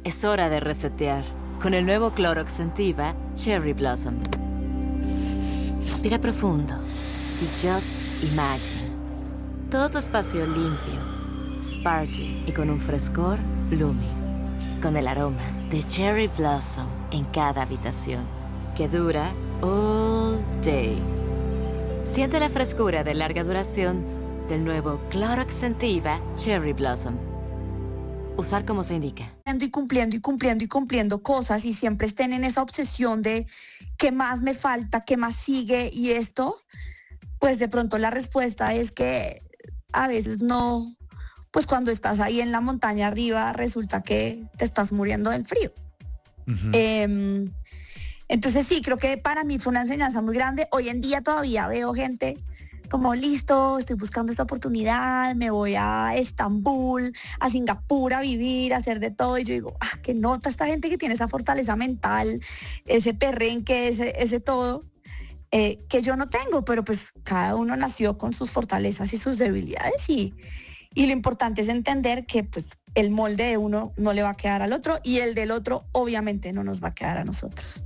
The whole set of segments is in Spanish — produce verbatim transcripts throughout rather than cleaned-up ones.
Es hora de resetear con el nuevo Clorox Scentiva Cherry Blossom. Respira profundo y just imagine. Todo tu espacio limpio, sparkling y con un frescor blooming. Con el aroma de Cherry Blossom en cada habitación, que dura all day. Siente la frescura de larga duración del nuevo Clorox Scentiva Cherry Blossom. Usar como se indica. Y cumpliendo y cumpliendo y cumpliendo cosas y siempre estén en esa obsesión de qué más me falta, qué más sigue y esto, pues de pronto la respuesta es que a veces no, pues cuando estás ahí en la montaña arriba resulta que te estás muriendo del frío. Uh-huh. Eh, entonces sí, creo que para mí fue una enseñanza muy grande. Hoy en día todavía veo gente como listo, estoy buscando esta oportunidad, me voy a Estambul, a Singapur a vivir, a hacer de todo. Y yo digo, ah, qué nota esta gente que tiene esa fortaleza mental, ese perrenque, ese, ese todo, eh, que yo no tengo, pero pues cada uno nació con sus fortalezas y sus debilidades y, y lo importante es entender que pues el molde de uno no le va a quedar al otro y el del otro obviamente no nos va a quedar a nosotros.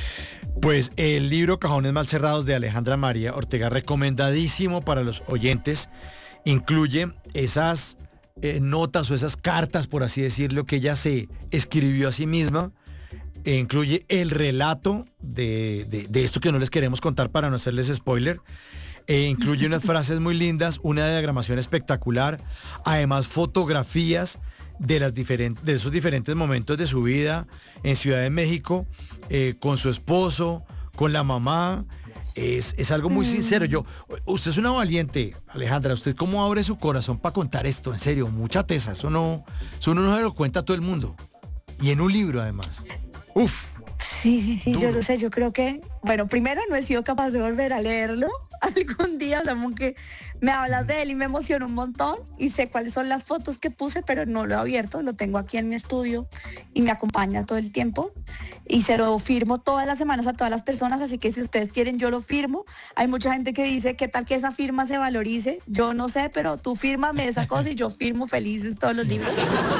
Pues el libro Cajones Mal Cerrados de Alejandra María Ortega, recomendadísimo para los oyentes, incluye esas eh, notas o esas cartas, por así decirlo, que ella se escribió a sí misma, e incluye el relato de, de, de esto que no les queremos contar para no hacerles spoiler, e incluye unas frases muy lindas, una diagramación espectacular, además fotografías de, las diferentes, de esos diferentes momentos de su vida en Ciudad de México, eh, con su esposo, con la mamá. Es, es algo muy sincero. Yo, usted es una valiente, Alejandra. ¿Usted cómo abre su corazón para contar esto? En serio, mucha tesa. Eso no, eso uno no se lo cuenta a todo el mundo. Y en un libro, además. Uf. Sí, sí, sí, duro. Yo lo sé. Yo creo que, bueno, primero no he sido capaz de volver a leerlo algún día, o sea, como que me hablas de él y me emociona un montón y sé cuáles son las fotos que puse, pero no lo he abierto, lo tengo aquí en mi estudio y me acompaña todo el tiempo y se lo firmo todas las semanas a todas las personas, así que si ustedes quieren yo lo firmo. Hay mucha gente que dice, ¿qué tal que esa firma se valorice? Yo no sé, pero tú fírmame esa cosa y yo firmo felices todos los libros.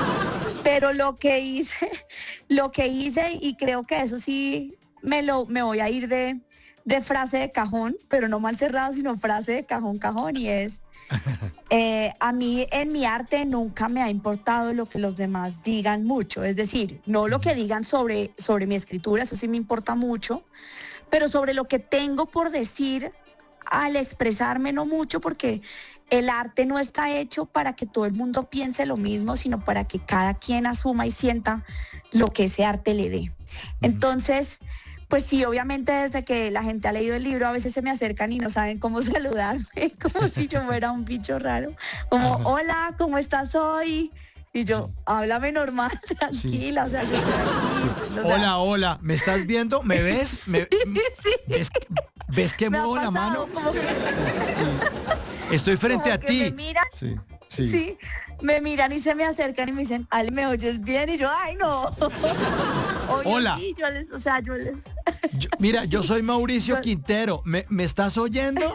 Pero lo que hice, lo que hice y creo que eso sí me lo me voy a ir de de frase de cajón, pero no mal cerrado, sino frase de cajón, cajón, y es, eh, a mí en mi arte nunca me ha importado lo que los demás digan mucho, es decir, no lo que digan sobre, sobre mi escritura, eso sí me importa mucho, pero sobre lo que tengo por decir al expresarme no mucho, porque el arte no está hecho para que todo el mundo piense lo mismo, sino para que cada quien asuma y sienta lo que ese arte le dé. Entonces, pues sí, obviamente desde que la gente ha leído el libro a veces se me acercan y no saben cómo saludarme, como si yo fuera un bicho raro, como Ajá. Hola, ¿cómo estás hoy? Y yo, sí. Háblame normal, tranquila, sí. o sea, yo, sí. o sea, Hola, hola, ¿me estás viendo? ¿Me ves? ¿Me, sí. ¿Ves, ¿Ves que muevo la mano? Que... Sí, sí. Estoy frente como a ti. Me miran, sí, sí. sí, me miran y se me acercan y me dicen, Ale, ¿me oyes bien? Y yo, ay, no. Oye, hola. Sí, yo les, o sea, yo les... Yo, mira, yo soy Mauricio yo... Quintero. ¿Me, ¿Me estás oyendo?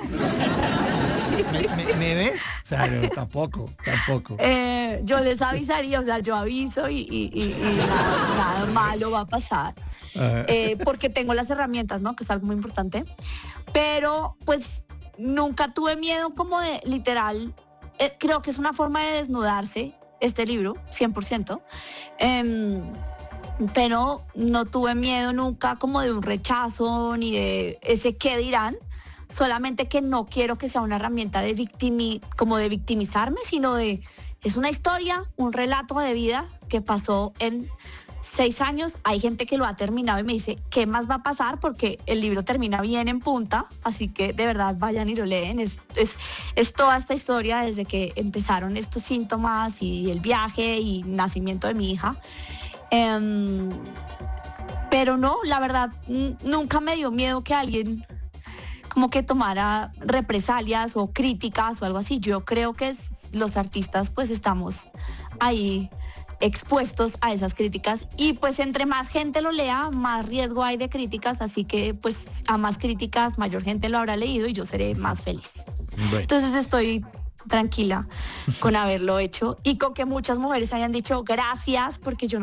¿Me, me, ¿Me ves? O sea, no, tampoco, tampoco. Eh, yo les avisaría, o sea, yo aviso y, y, y, y nada, nada malo va a pasar. Uh-huh. Eh, porque tengo las herramientas, ¿no? Que es algo muy importante. Pero, pues, nunca tuve miedo como de, literal, eh, creo que es una forma de desnudarse, este libro, cien por ciento. Eh, pero no tuve miedo nunca como de un rechazo, ni de ese qué dirán. Solamente que no quiero que sea una herramienta de victimi, como de victimizarme, sino de, es una historia, un relato de vida que pasó en seis años. Hay gente que lo ha terminado y me dice, ¿qué más va a pasar? Porque el libro termina bien en punta, así que de verdad vayan y lo leen. Es, es, es toda esta historia desde que empezaron estos síntomas y el viaje y nacimiento de mi hija. Um, pero no, la verdad, n- nunca me dio miedo que alguien... como que tomara represalias o críticas o algo así. Yo creo que es, los artistas pues estamos ahí expuestos a esas críticas y pues entre más gente lo lea, más riesgo hay de críticas, así que pues a más críticas mayor gente lo habrá leído y yo seré más feliz. Bueno. Entonces estoy tranquila con haberlo hecho y con que muchas mujeres hayan dicho gracias porque yo no